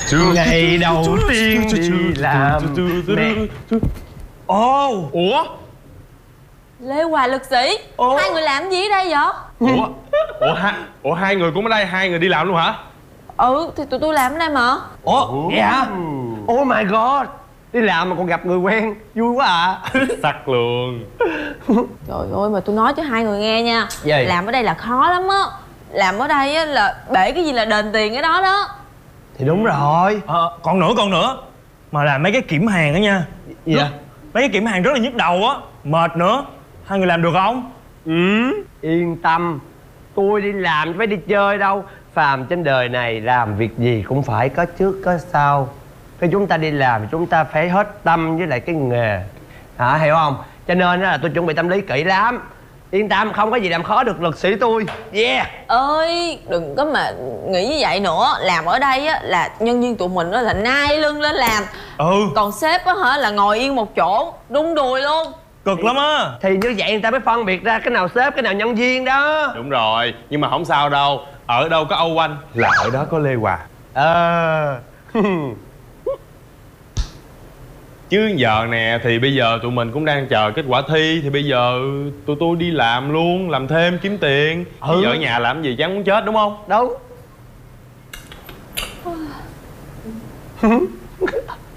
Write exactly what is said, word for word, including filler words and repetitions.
Ngày đầu tiên đi làm mẹ. Ồ, Ủa? Lê Hoài lực sĩ. Ồ. Hai người làm gì ở đây vậy? Ủa? Ủa hai, Ủa hai người cũng ở đây, hai người đi làm luôn hả? Ừ thì tụi tôi làm ở đây mà. ủa, vậy hả? Oh my god, đi làm mà còn gặp người quen, vui quá à. Sắc luôn. Trời ơi mà tôi nói cho hai người nghe nha. Gì? Làm ở đây là khó lắm á. Làm ở đây á là bể cái gì là đền tiền cái đó đó. Thì đúng rồi. Ờ, còn nữa, còn nữa. Mà làm mấy cái kiểm hàng đó nha. Gì vậy? Mấy cái kiểm hàng rất là nhức đầu á. Mệt nữa. Hai người làm được không? Ừ, yên tâm, tôi đi làm chứ phải đi chơi đâu. Phàm trên đời này làm việc gì cũng phải có trước có sau. Khi chúng ta đi làm chúng ta phải hết tâm với lại cái nghề, hả, hiểu không? Cho nên là tôi chuẩn bị tâm lý kỹ lắm. Yên tâm, không có gì làm khó được lực sĩ tôi. Yeah. Ơi đừng có mà nghĩ như vậy nữa. Làm ở đây á là nhân viên tụi mình đó là nai lưng lên làm. Ừ, Còn sếp á hả là ngồi yên một chỗ đung đùi luôn. cực lắm á. Thì như vậy người ta mới phân biệt ra cái nào sếp, cái nào nhân viên đó. Đúng rồi, nhưng mà không sao đâu. Ở đâu có Âu Anh là ở đó có Lê Hòa. Ờ. Chứ giờ nè thì bây giờ tụi mình cũng đang chờ kết quả thi. Thì bây giờ tụi tôi đi làm luôn, làm thêm kiếm tiền. Ừ. Chứ giờ ở nhà làm gì chán muốn chết đúng không? Đúng.